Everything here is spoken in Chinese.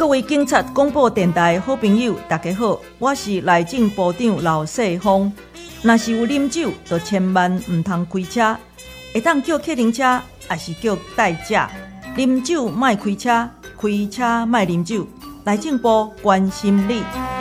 各位警察广播电台好朋友，大家好，我是内政部长老世芳。若是有啉酒，就千万唔通开车，会当叫客停车，还是叫代驾。啉酒莫开车，开车莫啉酒。内政部关心你。